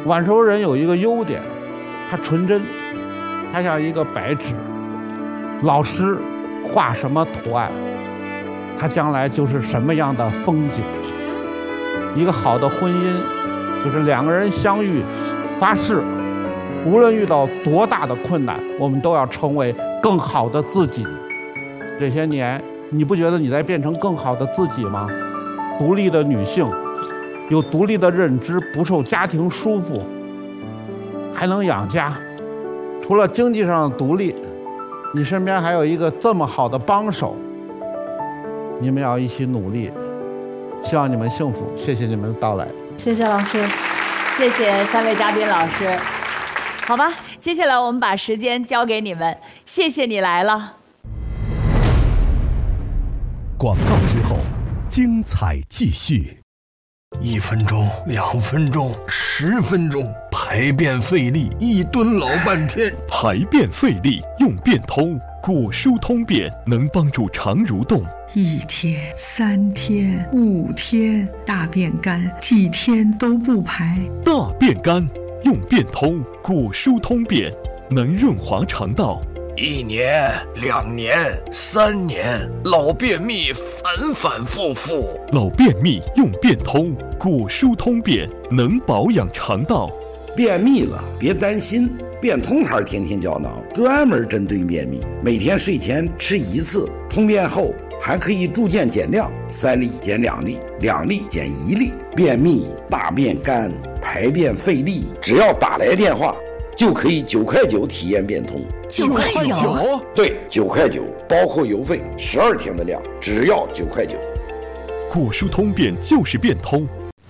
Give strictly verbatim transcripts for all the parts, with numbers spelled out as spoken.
晚熟人有一个优点，他纯真，他像一个白纸，老师画什么图案，他将来就是什么样的风景。一个好的婚姻，就是两个人相遇，发誓，无论遇到多大的困难，我们都要成为更好的自己。这些年，你不觉得你在变成更好的自己吗？独立的女性，有独立的认知，不受家庭束缚，还能养家。除了经济上的独立，你身边还有一个这么好的帮手，你们要一起努力。希望你们幸福，谢谢你们的到来。 谢谢老师， 谢谢三位嘉宾老师。好吧，接下来我们把时间交给你们，谢谢你来了。 广告之后，精彩继续。 一分钟，两分钟，十分钟，排便费力，一蹲老半天。 排便费力用便通，果蔬通便能帮助肠蠕动。 一天、三天、五天，大便干，几天都不排。 大便干用便通，果蔬通便能润滑肠道。 一年、两年、三年，老便秘反反复复。 老便秘用便通，果蔬通便能保养肠道。 便秘了别担心，便通牌天天胶囊专门针对便秘，每天睡前吃一次，通便后还可以逐渐减量，三粒减两粒，两粒减一粒。便秘、大便干、排便费力，只要打来电话就可以九块九体验便通。 九块九？ 对，九块九，包括邮费，十二天的量，只要九块九。 果蔬通便就是便通。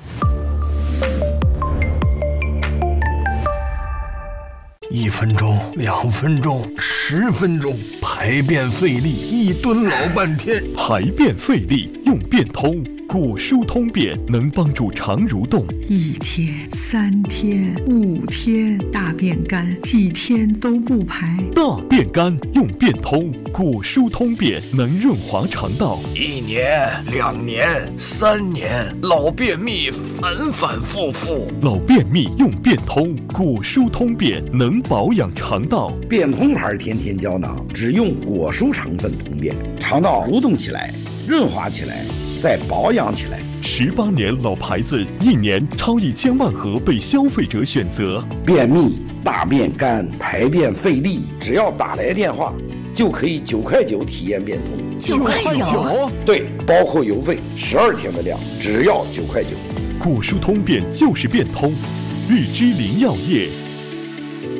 一分钟，两分钟，十分钟，排便费力，一蹲老半天。 排便费力用便通，果蔬通便能帮助肠蠕动。 一天、三天、五天，大便干，几天都不排。 大便干用便通，果蔬通便能润滑肠道。 一年、两年、三年，老便秘反反复复。 老便秘用便通，果蔬通便能保养肠道。 便通牌天天胶囊只用果蔬成分通便，肠道蠕动起来，润滑起来，再保养起来。 十八年老牌子，一年超一千万盒被消费者选择。 便秘、大便干、排便费力，只要打来电话就可以九块九体验便通。 九块九？ 对，包括邮费，十二天的量，只要九块九。 果蔬通便就是便通，日之林药业。